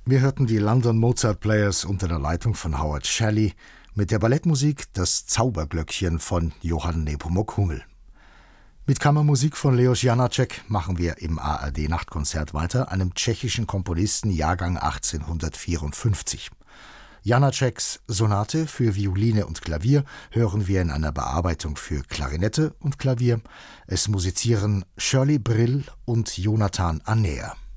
Wir hörten die London Mozart Players unter der Leitung von Howard Shelley mit der Ballettmusik Das Zauberglöckchen von Johann Nepomuk Hummel. Mit Kammermusik von Leos Janáček machen wir im ARD-Nachtkonzert weiter, einem tschechischen Komponisten, Jahrgang 1854. Janáčeks Sonate für Violine und Klavier hören wir in einer Bearbeitung für Klarinette und Klavier. Es musizieren Shirley Brill und Jonathan Anner.